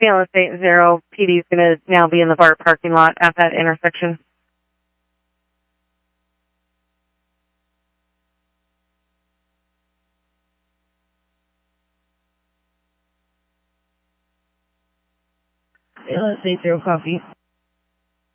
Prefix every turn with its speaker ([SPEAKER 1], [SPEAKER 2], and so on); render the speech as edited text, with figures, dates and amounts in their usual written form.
[SPEAKER 1] Stainless 80, PD is going to now be in the BART parking lot at that intersection.
[SPEAKER 2] Stainless 80, copy.